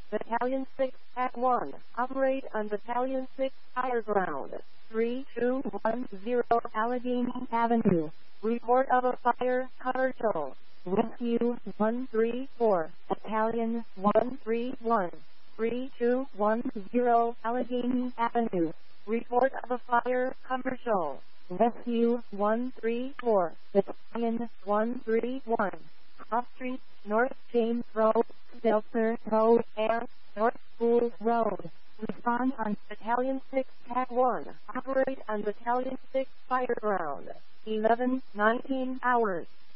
Battalion 6 at 1. Operate on Battalion 6 higher ground. 3210 Allegheny Avenue. Report of a fire, commercial. Rescue 134. Battalion 131. 3210 Allegheny Avenue. Report of a fire, commercial. Rescue 134. Battalion 131. Cross Street, North James Road, Stelzer Road, and North School Road. Respond on Battalion 6 at 1. Operate on Battalion 6 fire ground. 11:19 hours.